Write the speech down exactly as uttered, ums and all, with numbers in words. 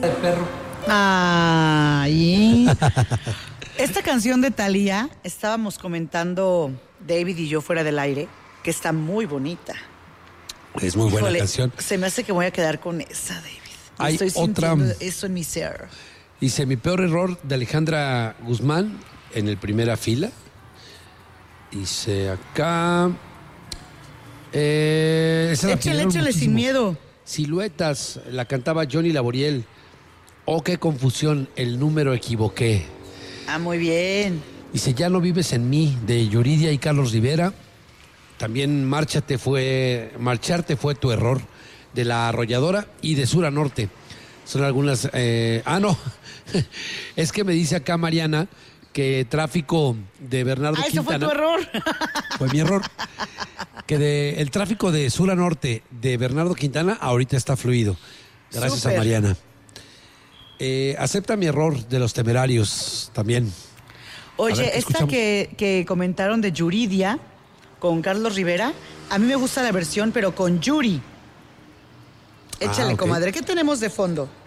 del perro. Ay. Esta canción de Thalía, estábamos comentando David y yo fuera del aire, que está muy bonita. Es muy buena Híjole, canción. Se me hace que voy a quedar con esa, David. Hay Estoy otra. sintiendo eso en mi ser. Dice, mi peor error de Alejandra Guzmán en el primera fila. Dice acá. Eh, esa la Échale, pidieron échale sin muchísimo. miedo. Siluetas, la cantaba Johnny Laboriel. Oh, qué confusión, el número equivoqué. Ah, muy bien. Dice, ya no vives en mí, de Yuridia y Carlos Rivera. También Márchate fue, Marcharte fue tu error, de La Arrolladora y de Sur a Norte. Son algunas... Eh, ah, no. Es que me dice acá Mariana que Tráfico de Bernardo Ah, eso fue Quintana... tu error. Fue mi error. Que de, el tráfico de Sur a Norte de Bernardo Quintana ahorita está fluido. Gracias Súper. a Mariana. Eh, acepta mi error de Los Temerarios también. A Oye, ver, ¿qué esta escuchamos? que, que comentaron de Yuridia con Carlos Rivera, a mí me gusta la versión, pero con Yuri. Échale, Ah, ok. comadre. ¿Qué tenemos de fondo?